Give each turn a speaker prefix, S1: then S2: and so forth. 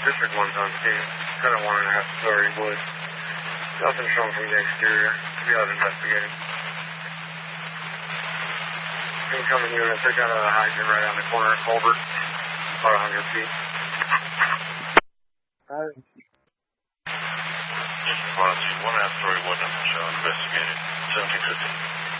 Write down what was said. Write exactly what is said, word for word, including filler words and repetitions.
S1: District one's on scene. Got a one and a half story wood. Nothing shown from the exterior. We are investigating. Incoming units, they got a hydrant right on the corner of Culvert. About one hundred feet.
S2: Alright.
S3: District one, one and a half story wood, nothing shown, investigating. seventeen fifty.